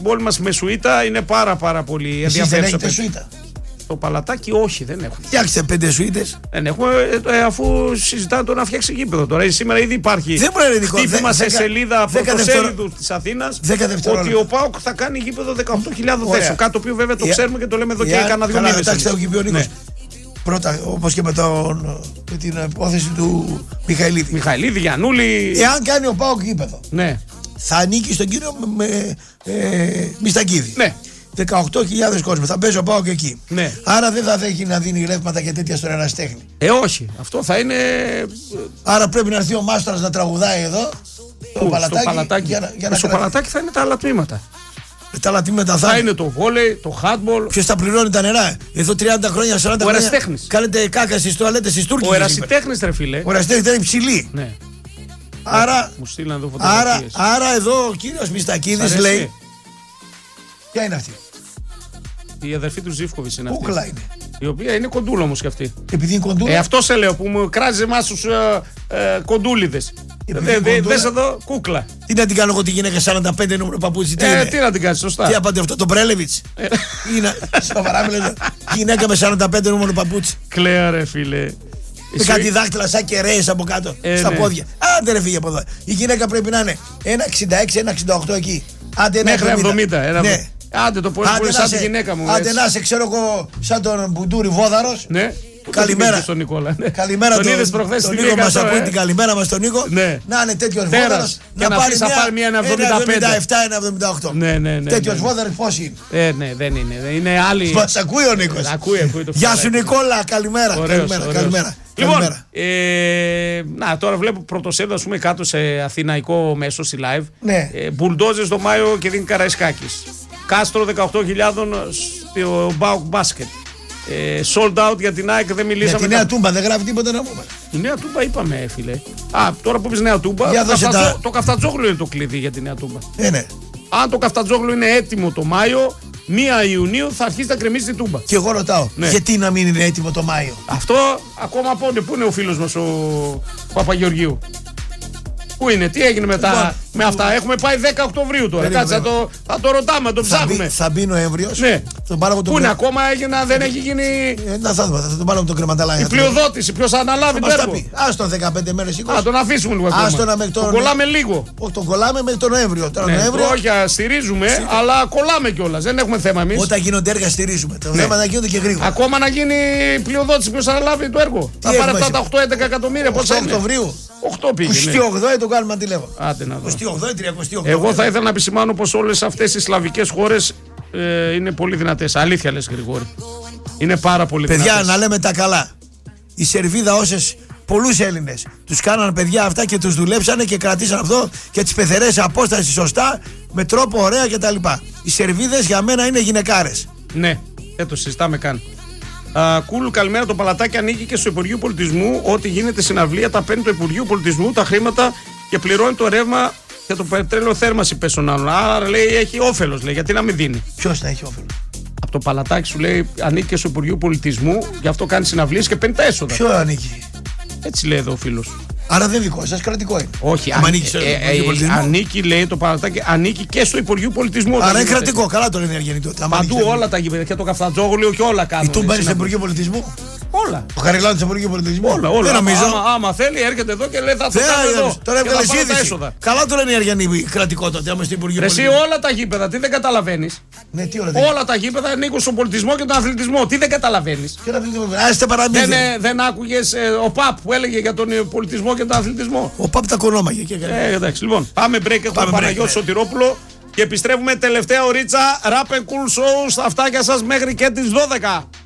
πόλη μας με σουίτα είναι πάρα πολύ ενδιαφέρουσα. Δεν έχετε σουίτα? Το παλατάκι όχι, δεν έχουμε. Φτιάξτε 5 σουίτες. Δεν έχουμε, αφού συζητάμε το να φτιάξει γήπεδο τώρα. Σήμερα ήδη υπάρχει χτύπημα σε σελίδα πρωτοσέλιδου της Αθήνας ότι ο ΠΑΟΚ θα κάνει γήπεδο 18.000 θέσεων. Κάτι το οποίο βέβαια το ξέρουμε και το λέμε εδώ και κάνα 2 μήνες. Εντάξει, θα πει ο Νίκος. Πρώτα, όπως και με την υπόθεση του Μιχαηλίδη. Μιχαηλίδη, Γιαννούλη. Εάν κάνει ο ΠΑΟΚ γήπεδο, ναι, θα ανήκει στον κύριο Μιστακίδη. Ναι. 18.000 κόσμο. Θα παίζει ο ΠΑΟΚ εκεί. Ναι. Άρα δεν θα δέχει να δίνει ρεύματα και τέτοια στον ερασιτέχνη. Όχι. Αυτό θα είναι. Άρα πρέπει να έρθει ο Μάστορας να τραγουδάει εδώ. Στο παλατάκι. Στο παλατάκι θα είναι τα άλλα τμήματα. Τα άλλα τμήματα θα είναι το βόλεϊ, το handball. Ποιος θα πληρώνει τα νερά? Εδώ 30 χρόνια, 40 χρόνια. Ο ερασιτέχνης. Κάνετε κάκα στις τουαλέτες στις Τούρκες. Ο ερασιτέχνης, ρε φίλε. Ο ερασιτέχνης είναι υψηλή. Ναι. Άρα εδώ ο κύριος Μιστακίδης λέει. Ποια είναι αυτή? Η αδερφή του Ζίβκοβιτς είναι αυτή. Κούκλα είναι. Η οποία είναι κοντούλα όμως κι αυτή. Επειδή είναι κοντούλα. Αυτό σε λέω που μου κράζει εμάς τους κοντούλιδες. Δες εδώ κούκλα. Τι να την κάνω εγώ τη γυναίκα 45 νούμερο παπούτσι? Τι να την κάνεις, σωστά. Τι απάντε αυτό, το Μπρέλεβιτς? Σοβαρά μιλάτε. Γυναίκα με 45 νούμερο παπούτσι. Κλαία ρε φίλε. Με κάτι δάχτυλα σαν κεραίες από κάτω στα πόδια. Άντε ρε φύγε από εδώ. Η γυναίκα πρέπει να είναι 1,66-1,68 εκεί. Μέχρι 70. Ναι. Άντε το πω σαν τη γυναίκα μου. Άντε να σε ξέρω εγώ σαν τον Μπουντούρη Βόδαρος. Ναι. Καλημέρα στον Νικόλα. Καλημέρα τον είδες προχθές τον Νίκο μας ακούει την καλημέρα μας τον Νίκο. Να είναι τέτοιος Βόδαρος να πάρει μια 1,77-1,78. Ναι. Τέτοιος Βόδαρος πώς είναι? Ναι, δεν είναι. Είναι άλλη. Μας ακούει ο Νίκος. Γεια σου Νικόλα, καλημέρα. Λοιπόν, τώρα βλέπω πρωτοσέλιδο, ας πούμε, κάτω σε αθηναϊκό μέσο, στη live. Μπουλντόζες το Μάιο και δίνει Καραϊσκάκης. Κάστρο 18.000 στο ΠΑΟΚ μπάσκετ. Sold out για την ΑΕΚ, δεν μιλήσαμε. Για τη Νέα Τούμπα δεν γράφει τίποτα να πούμε. Η Νέα Τούμπα είπαμε, φίλε. Τώρα που είπες Νέα Τούμπα, το Καφτατζόγλου είναι το κλειδί για τη Νέα Τούμπα. Ναι. Αν το Καφτατζόγλου είναι έτοιμο το Μάιο, 1 Ιουνίου θα αρχίσει να κρεμίσει την Τούμπα. Και εγώ ρωτάω, γιατί να μην είναι έτοιμο το Μάιο? Αυτό ακόμα πόντε. Πού είναι ο φίλος μας ο Παπαγεωργίου? Πού είναι, τι έγινε μετά με αυτά? Έχουμε πάει 10 Οκτωβρίου τώρα. Κάτσε, θα το ρωτάμε, θα το ψάχνουμε. Θα μπει Νοέμβριος. Ναι. Πού είναι ακόμα, δεν έχει γίνει. Θα τον πάρω από το κρεματαλάκι. Η πλειοδότηση, ποιος θα αναλάβει το έργο? Άστο 15 μέρες 20. Τον αφήσουμε λίγο ακόμα. Τον κολλάμε λίγο. Τον κολλάμε μέχρι τον Νοέμβριο. Όχι, στηρίζουμε, αλλά κολλάμε κιόλας. Δεν έχουμε θέμα εμείς. Όταν γίνονται έργα, στηρίζουμε. Το θέμα να γίνονται και γρήγορα. Ακόμα να γίνει πλειοδότηση, ποιος θα αναλάβει το έργο? Θα πάρει αυτά τα 8-11 εκατομμύρια. Πόσα είναι? 8 πήγε. Στη 8 το κάνουμε αντιλεύω. Άντε να δω. Στη 8, 38. Εγώ θα ήθελα να επισημάνω πως όλες αυτές οι σλαβικές χώρες είναι πολύ δυνατές. Αλήθεια λες, Γρηγόρη. Είναι πάρα πολύ δυνατές. Παιδιά, να λέμε τα καλά. Η Σερβίδα όσες πολλούς Έλληνες τους κάναν παιδιά αυτά και τους δουλέψανε και κρατήσαν αυτό και τις πεθερές απόσταση σωστά, με τρόπο ωραία κτλ. Οι Σερβίδες για μένα είναι γυναικάρες. Ναι, δεν το συζητάμε καν. Κούλου, καλημέρα. Το παλατάκι ανήκει και στο Υπουργείο Πολιτισμού. Ό,τι γίνεται συναυλία τα παίρνει το Υπουργείο Πολιτισμού τα χρήματα και πληρώνει το ρεύμα και το πετρέλαιο θέρμανση πέσων άλλων. Άρα λέει έχει όφελος, λέει. Γιατί να μην δίνει? Ποιος θα έχει όφελος? Από το παλατάκι σου λέει ανήκει και στο Υπουργείο Πολιτισμού, γι' αυτό κάνει συναυλίες και παίρνει τα έσοδα. Ποιο ανήκει? Έτσι λέει εδώ ο φίλος. Άρα δεν δικό σας, κρατικό είναι. Όχι, ανήκει, λέει το παλατάκι, ανήκει και στο Υπουργείο Πολιτισμού. Άρα είναι κρατικό, καλά το λένε οι Αργενοί τότε. Παντού όλα τα γήπεδα και το Καφτατζόγλιο και όλα κάνουν. Η Τούμπα είναι στο Υπουργείο Πολιτισμού. Όλα. Το Χαριλάου στο Υπουργείο Πολιτισμού. Όλα. Δεν νομίζω. Άμα θέλει, έρχεται εδώ και λέει θα το κάνω εδώ. Τώρα έβγαλε είδηση. Καλά το λένε οι Αργενοί κρατικό τότε, άμα στο Υπουργείο Πολιτισμού. Εσύ όλα τα γήπεδα, τι δεν καταλαβαίνεις? Ναι, τι όλα τα γήπεδα ανήκουν στον πολιτισμό και τον αθλητισμό. Τι δεν καταλαβαίνεις? Δεν άκουγες ο ΠΑΠ που έλεγε για τον πολιτισμό και τον αθλητισμό? Ο ΠΑΠ τα κονόμαγε. Εντάξει, λοιπόν, πάμε break. Έχουμε Παναγιώτη Σωτηρόπουλο και επιστρέφουμε τελευταία ωρίτσα Rap and Cool Show στα αυτάκια σας μέχρι και τις 12.